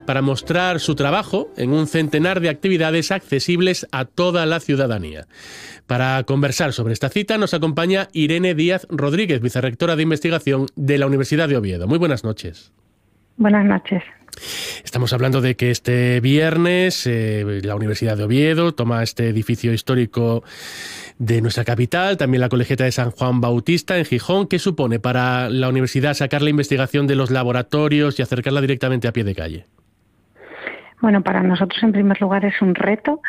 para mostrar su trabajo en un centenar de actividades accesibles a toda la ciudadanía. Para conversar sobre esta cita nos acompaña Irene Díaz Rodríguez, vicerrectora de investigación de la Universidad de Oviedo. Muy buenas noches. Buenas noches. Estamos hablando de que este viernes la Universidad de Oviedo toma este edificio histórico de nuestra capital, también la Colegiata de San Juan Bautista en Gijón. ¿Qué supone para la universidad sacar la investigación de los laboratorios y acercarla directamente a pie de calle? Bueno, para nosotros en primer lugar es un reto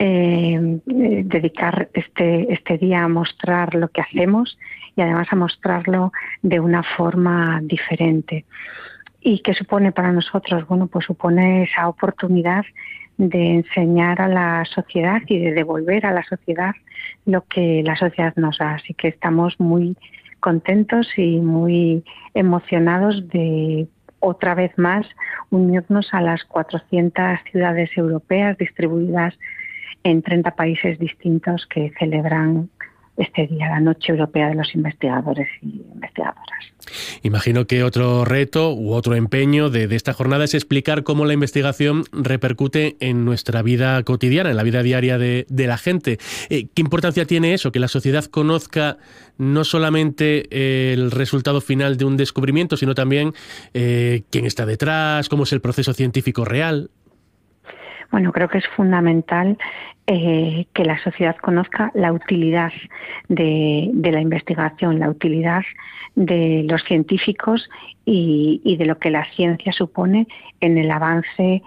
dedicar este día a mostrar lo que hacemos y además a mostrarlo de una forma diferente. ¿Y qué supone para nosotros? Bueno, pues supone esa oportunidad de enseñar a la sociedad y de devolver a la sociedad lo que la sociedad nos da. Así que estamos muy contentos y muy emocionados de otra vez más unirnos a las 400 ciudades europeas distribuidas en 30 países distintos que celebran este día, la Noche Europea de los Investigadores y Investigadoras. Imagino que otro reto u otro empeño de esta jornada es explicar cómo la investigación repercute en nuestra vida cotidiana, en la vida diaria de la gente. ¿Qué importancia tiene eso? Que la sociedad conozca no solamente el resultado final de un descubrimiento, sino también quién está detrás, cómo es el proceso científico real. Bueno, creo que es fundamental que la sociedad conozca la utilidad de la investigación, la utilidad de los científicos y de lo que la ciencia supone en el avance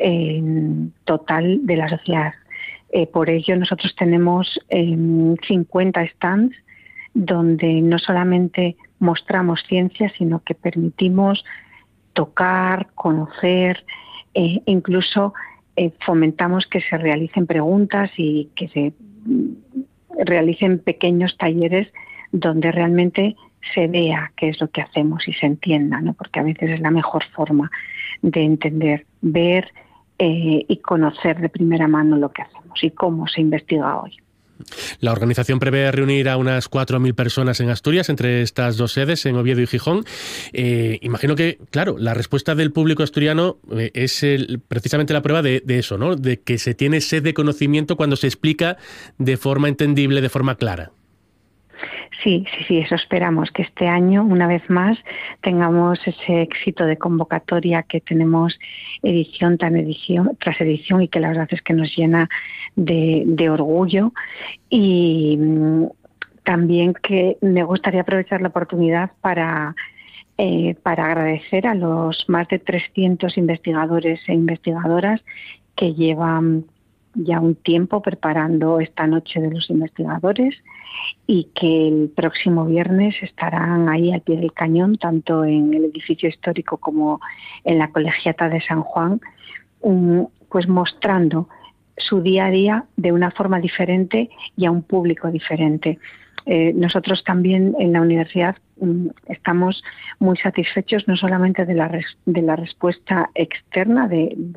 total de la sociedad. Por ello, nosotros tenemos 50 stands donde no solamente mostramos ciencia, sino que permitimos tocar, conocer, incluso fomentamos que se realicen preguntas y que se realicen pequeños talleres donde realmente se vea qué es lo que hacemos y se entienda, ¿no? Porque a veces es la mejor forma de entender, ver y conocer de primera mano lo que hacemos y cómo se investiga hoy. La organización prevé reunir a unas 4.000 personas en Asturias, entre estas dos sedes, en Oviedo y Gijón. Imagino que, claro, la respuesta del público asturiano es precisamente la prueba de eso, ¿no? De que se tiene sed de conocimiento cuando se explica de forma entendible, de forma clara. Sí, eso esperamos, que este año, una vez más, tengamos ese éxito de convocatoria que tenemos edición tras edición y que la verdad es que nos llena de orgullo. Y también que me gustaría aprovechar la oportunidad para agradecer a los más de 300 investigadores e investigadoras que llevan ya un tiempo preparando esta Noche de los Investigadores y que el próximo viernes estarán ahí al pie del cañón, tanto en el edificio histórico como en la Colegiata de San Juan, pues mostrando su día a día de una forma diferente y a un público diferente. Nosotros también en la universidad estamos muy satisfechos no solamente de la respuesta externa,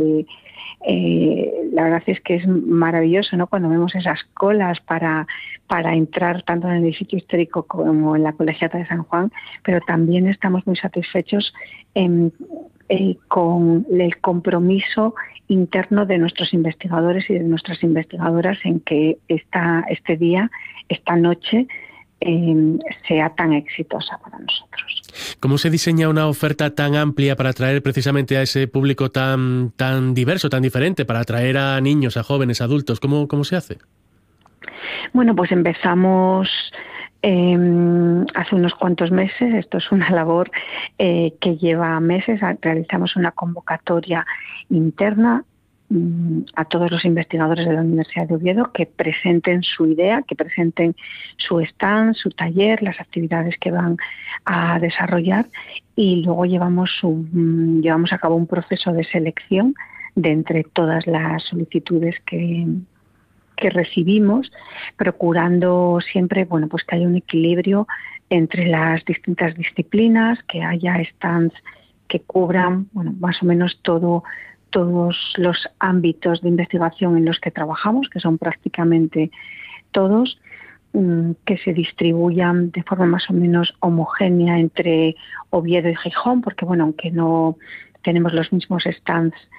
la verdad es que es maravilloso, ¿no? Cuando vemos esas colas para entrar tanto en el edificio histórico como en la Colegiata de San Juan, pero también estamos muy satisfechos con el compromiso interno de nuestros investigadores y de nuestras investigadoras en que este día, esta noche, sea tan exitosa para nosotros. ¿Cómo se diseña una oferta tan amplia para atraer precisamente a ese público tan diverso, tan diferente, para atraer a niños, a jóvenes, a adultos? ¿Cómo se hace? Bueno, pues empezamos hace unos cuantos meses. Esto es una labor que lleva meses. Realizamos una convocatoria interna a todos los investigadores de la Universidad de Oviedo que presenten su idea, que presenten su stand, su taller, las actividades que van a desarrollar, y luego llevamos a cabo un proceso de selección de entre todas las solicitudes que recibimos, procurando siempre, bueno, pues que haya un equilibrio entre las distintas disciplinas, que haya stands que cubran, bueno, más o menos todos los ámbitos de investigación en los que trabajamos, que son prácticamente todos, que se distribuyan de forma más o menos homogénea entre Oviedo y Gijón, porque bueno, aunque no tenemos los mismos stands